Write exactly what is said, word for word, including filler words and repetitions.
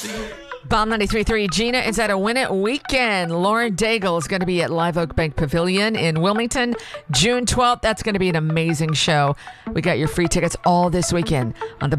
Bomb ninety-three point three. Gina is at a Win It weekend. Lauren Daigle is going to be at Live Oak Bank Pavilion in Wilmington, June twelfth. That's going to be an amazing show. We got your free tickets all this weekend on the